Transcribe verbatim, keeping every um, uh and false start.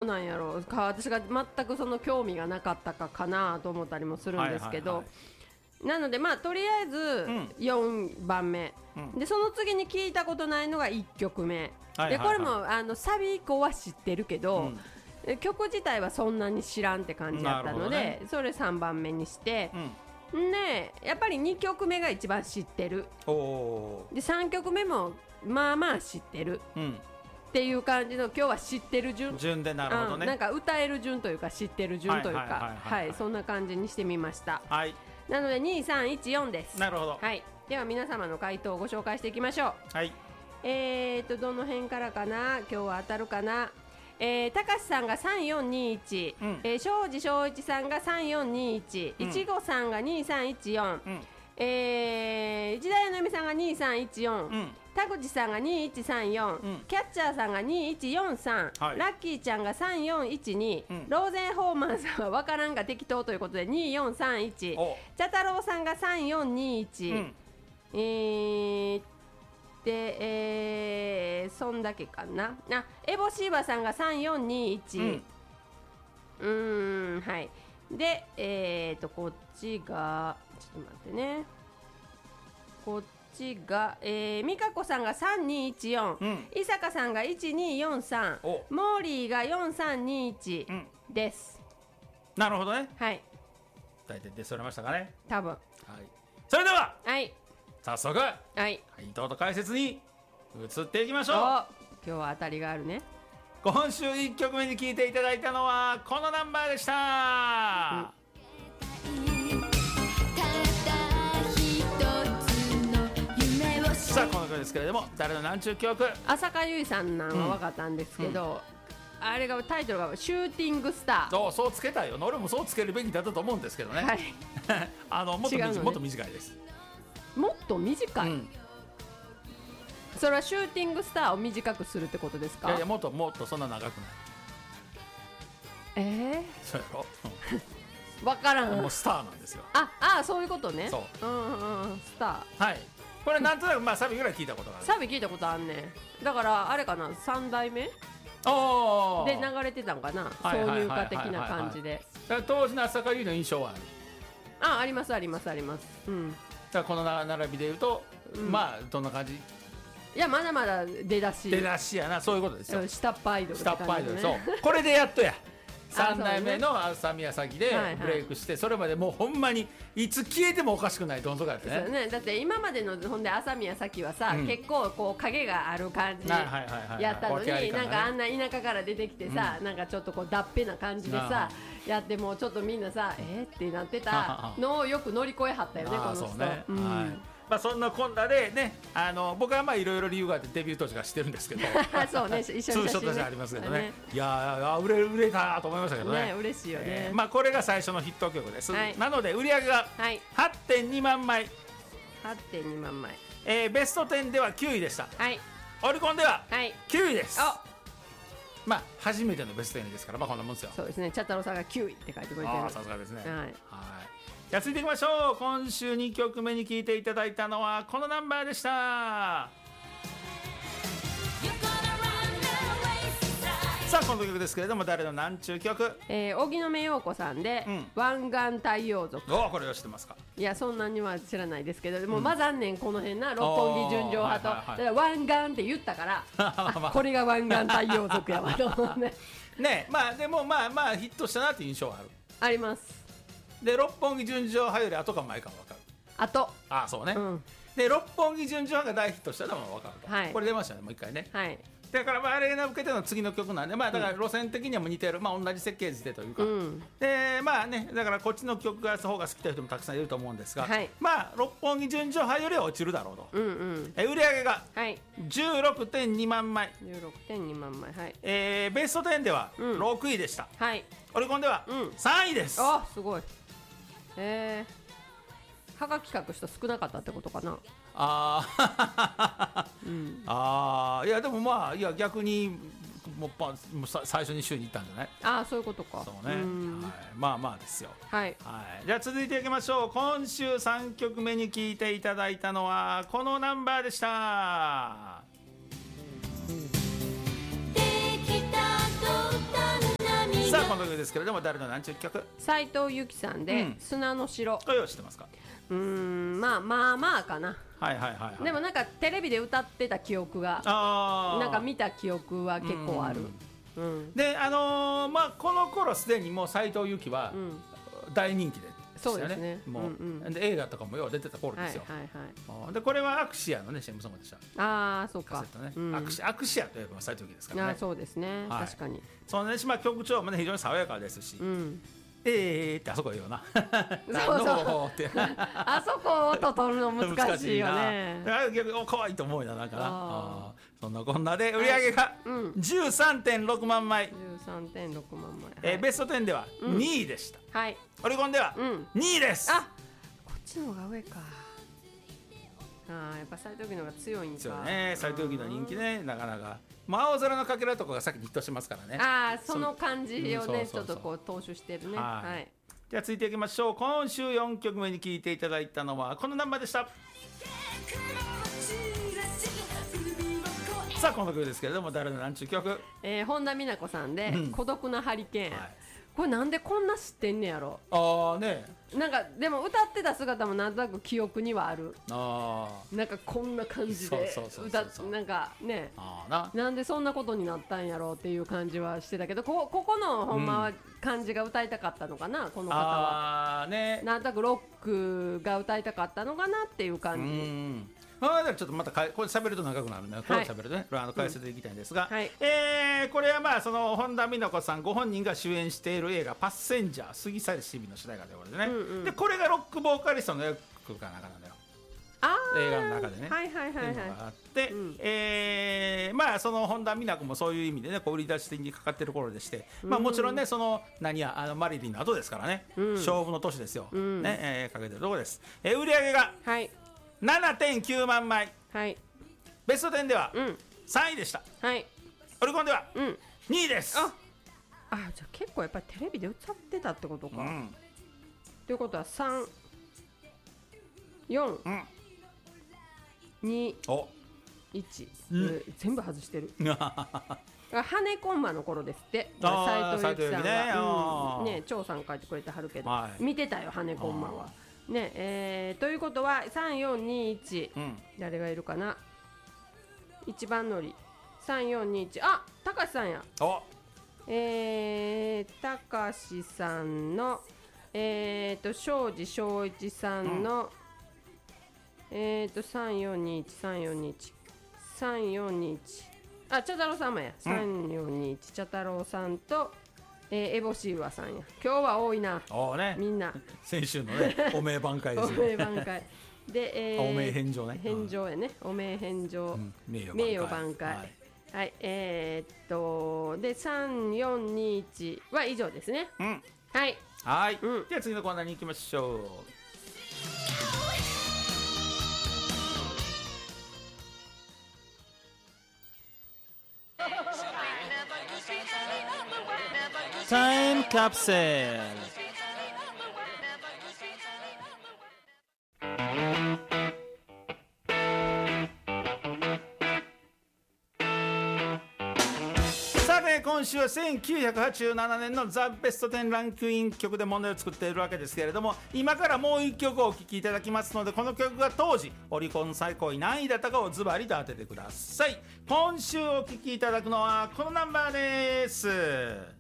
なんやろうか、私が全くその興味がなかったかかなと思ったりもするんですけど、はいはいはい、なのでまあとりあえずよんばんめ、うん、でその次に聞いたことないのがいっきょくめ、はいはいはい、でこれもあのサビ以降は知ってるけど、うん、曲自体はそんなに知らんって感じだったので、ね、それさんばんめにして、うん、でやっぱりにきょくめが一番知ってる、おでさんきょくめもまあまあ知ってる、うん、っていう感じの今日は知ってる順順で、なるほどね、 うん、なんか歌える順というか知ってる順というか、はいそんな感じにしてみました、はい、なのでにさんいちよんです。 なるほど、 はい、では皆様の回答をご紹介していきましょう。はい、えーとどの辺からかな、今日は当たるかな。えー、たかしさんがさんよんにいち、うん、えー、庄司正一さんがさんよんにいち、いちごさんがにさんいちよん、うん、えー、一大のみさんがにさんいちよん、うん、田口さんがにいちさんよん、うん、キャッチャーさんがにいちよんさん、はい、ラッキーちゃんがさんよんいちに、うん、ローゼンホーマンさんは分からんが適当ということでによんさんいち、茶太郎さんがさんよんにいち、うん、えーで、えー、そんだけかなあ。エボシーバさんがさんよんにいち、うん、うーんはい。でえーとこっちがちょっと待ってね、こっちが、えー、美香子さんがさんにいちよん、うん、伊坂さんがいちによんさん、モーリーがよんさんにいちです、 うん、なるほどね。 はい、 大体出それましたかね、 多分。はい、 それでは、 はい、 早速、はい、回答と解説に移っていきましょう。 今日は当たりがあるね。 今週いっきょくめに聴いていただいたのはこのナンバーでした、うん、さあこの曲ですけれども、誰のなんちゅう曲。 浅香唯さんなんは分かったんですけど、うん、あれがタイトルがシューティングスター。 そうそうつけたいよ。俺もそうつけるべきだったと思うんですけどね、はい、あのもっと、ね、もっと短いです。 もっと短い、うん、それはシューティングスターを短くするってことですか。 いやいや、もっともっとそんな長くない。 えー、 そうやろ分からん。 もうスターなんですよ。 ああ、そういうことね。そう、うんうん、スター。 はい、これなんとなくまあサビぐらい聞いたことがある。 サビ聞いたことあんねん。だからあれかな、さんだいめで流れてたんかな、挿入歌的な感じで。 当時の浅香唯の印象はある。 あ、ありますありますあります、うん、 だからこの並びでいうと、うん、まあどんな感じ。 いや、まだまだ出だし出だしやな。そういうことですよ。 下っ端アイドルって感じ、ね、 下っ端アイドル。そうこれでやっとやさんだいめの浅宮咲でブレイクして、それまでもうほんまにいつ消えてもおかしくないどん底やって ね, ねだって今までのほんで浅宮咲はさ、うん、結構こう影がある感じやったのに、ね、なんかあんな田舎から出てきてさ、うん、なんかちょっとこうだっぺな感じでさやってもちょっとみんなさえー、ってなってたのをよく乗り越えはったよね、この人。そうね、うん、はい。 まあ、そんなこんなでね、あの僕はまあいろいろ理由があってデビュー当時から知ってるんですけどそうね、一緒に写真ね、 ツーショットじゃありますけどね、いやー売れ売れたと思いましたけどね。 ね、嬉しいよね、 えーまあ、これが最初のヒット曲です、はい、なので売り上げが はってんにまんまい、 はってんにまんまい、 えー、ベストじゅうではきゅういでした、はい、オリコンではきゅういです、はい、まあ初めてのベストじゅうですから、まあこんなもんですよ。 そうですね、茶太郎さんがきゅういって書いてくれてる。 あ、さすがですね。はい、はい。じゃあ続いていきましょう。今週にきょくめに聴いていただいたのはこのナンバーでした。さあこの曲ですけれども、誰のなんちゅう曲。 えー、荻野目洋子さんで、うん、湾岸太陽族。 お、これを知ってますか。 いや、そんなには知らないですけど、でも、うん、まあ残念、この辺な六本木純情派と、はいはいはい、湾岸って言ったからこれが湾岸太陽族やわと思うねね。まあでもまあまあヒットしたなっていう印象はある。 あります。で六本木純情派より後か前かも分かる。 後。 ああ、そうね、うん、で六本木純情派が大ヒットしたのも分かると、はい、これ出ましたね、もう一回ね。はい。だからまああれに向けての次の曲なんで、まあだから路線的にはも似てる、まあ同じ設計図でというか、うん、でまあね、だからこっちの曲が方が好きな人もたくさんいると思うんですが、はい、まあ六本木純情派よりは落ちるだろうと、うんうん、え売り上げが じゅうろくてんにまんまい、 じゅうろくてんにまんまい、はい、 えー、ベストじゅうではろくいでした、うん、はい、オリコンではさんいです、 うん、あ、すごい。えー、はがき書く人少なかったってことかな。 あー、うん、あー、いやでもまあ、いや逆にもうパもうさ最初に週に行ったんじゃない。 ああ、そういうことか。 そうね、はい、まあまあですよ。 はい、 はい、じゃあ続いていきましょう。今週さんきょくめに聴いていただいたのはこのナンバーでした。できた途端この曲ですけれども誰の何ちゅう曲？ 斉藤由貴さんで、うん、砂の城。 どう知ってますか？ うーんまあまあまあかな。 はいはいはい、はい、 でもなんかテレビで歌ってた記憶がなんか見た記憶は結構ある。 うんうん、であのー、まあこの頃すでにもう斉藤由貴は大人気で、ね、 うん、そうですね。 もう、うんうん、で映画とかもよう出てた頃ですよ。はいはいはい、でこれはアクシアのね シーエム ソングでした。 ああそうか。 カセットね、うん、アクシアアクシアといえば斉藤由貴ですからね。 あそうですね、はい、確かに。 そのね、まあ、曲調もね非常に爽やかですし。うん、えーってあそこ言うよな。 そうそうってあそこ音取るの難しいよね。 逆に可愛いと思うよなんかな。あそんなこんなで売り上げが じゅうさんてんろくまんまい。じゅうさんてんろくまんまい。えー、ベストじゅうではにいでした。うん、はい。オリコンではにいです。 あ、こっちの方が上か。ああやっぱ斉藤由貴の方が強いんか。 そうね。斉藤由貴の人気ねなかなか。青空のかけらとかが先にヒットしますからね。 ああその感じをねちょっとこう踏襲してるね。はい、はい、 じゃあ続いていきましょう。今週よんきょくめに聴いていただいたのはこのナンバーでした。さあこの曲ですけれども誰の何ちゅう曲？ えー、本田美奈子さんで、うん、孤独なハリケーン、はい、これなんでこんな知ってんねやろ。 ああねなんかでも歌ってた姿もなんとなく記憶にはある。あなんかこんな感じで歌なんかねあな, なんでそんなことになったんやろうっていう感じはしてたけど こ, ここのほんまは感じが歌いたかったのかな、うん、この方はあ、ね、なんとなくロックが歌いたかったのかなっていう感じ。うんまあ、ちょっとまたかこれ喋ると長くなるので、これ喋るとね、あの解説でいきたいんですが、うんはい、えー、これはまあその本田美奈子さんご本人が主演している映画パッセンジャー過ぎ去りし日々の主題歌ということでね、うんうん、でこれがロックボーカリストの役かなんかなんだよ。あ映画の中でね、はいはいはいはい、っていうのがあって、うん、えー、まあその本田美奈子もそういう意味でねこう売り出しにかかってる頃でして、うん、まあもちろんねその何やあのマリリンの後ですからね、うん、勝負の年ですよ、うん、ね、えー、かけてるところです、えー、売り上げが、はいななてんきゅうまんまい、はい、ベストじゅうではさんいでした、はい、オリコンではにいです。 ああじゃあ結構やっぱりテレビで歌ってたってことか、うん、ということはさん、よん、うん、に、いち、うん、全部外してる羽根コンマの頃ですって斉藤由貴さんが、うん、ね張さん書いてくれてはるけど、はい、見てたよ羽根コンマはねえー、ということはさんよんにいち、うん、誰がいるかな一番乗りさんよんにいちあたかしさんやえー、たかしさんのえーと庄司正一さんの、うん、えーとさんよんにいちさんよんにいちさんよんにいちあ茶太郎さんもや、うん、さんよんにいち茶太郎さんとえー、エボシーワさんや今日は多いな、ね、みんな先週のねお名挽回ですねお名挽回で、えー、 お名返上ね返上やねお名返上、うん、名誉挽回はい、はい、えー、っとでさんよんにいちは以上ですね、うん、はいはい、うん、では次のコーナーに行きましょう。タイムカプセルさて今週はせんきゅうひゃくはちじゅうななねんのザ・ベストじゅうランクイン曲で問題を作っているわけですけれども今からもういっきょくお聴きいただきますのでこの曲が当時オリコン最高位何位だったかをズバリと当ててください。今週お聴きいただくのはこのナンバーです。